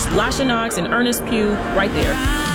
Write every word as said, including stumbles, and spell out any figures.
That's Lasha Knox and Ernest Pugh right there.